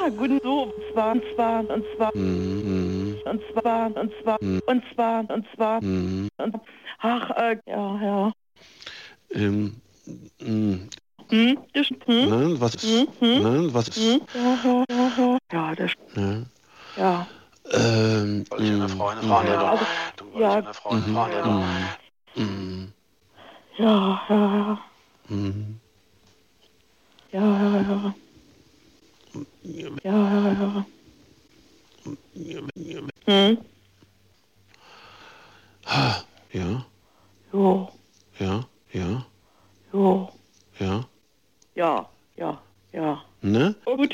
gut, so, und zwar, ach, ja. Was ist? Was ist? Ja, das, Ja. ja. Soll ich eine Freundin fragen, der dabei? Du wolltest eine Freundin fragen, der dabei? Ja. Ja. Jo. Ja. Ja. Jo. Ja. Ja. Ne? Gut,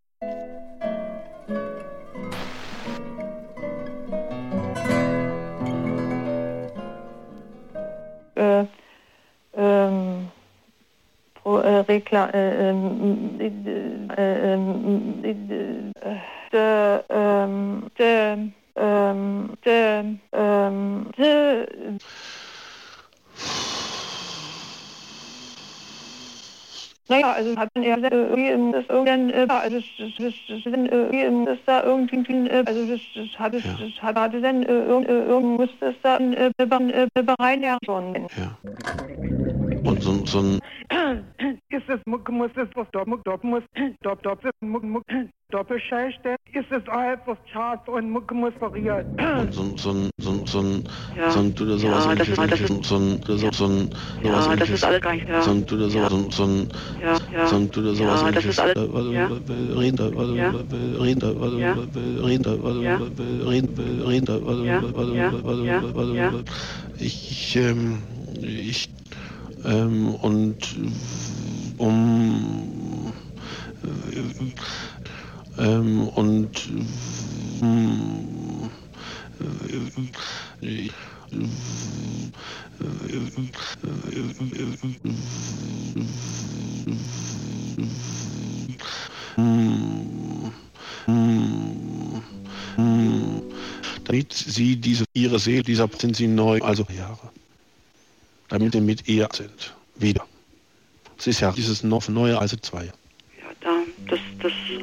naja, also hat er irgendwie das irgendwann, also das da irgendwie, also das hatte dann irgend muss das da rein ja schon. Ja. Und so ein Ist es muss es was Doppelscheiß, ist es einfach scharf und muss variiert. Und so ein du sowas Ja, das ist alles gar nicht, ja. du sowas du sowas Ja, das ist alles, ich und damit sie ihre Seele, dieser sind sie neu, also Jahre, damit sie mit ihr sind, wieder. Es ist ja dieses noch neue als 2. ja, das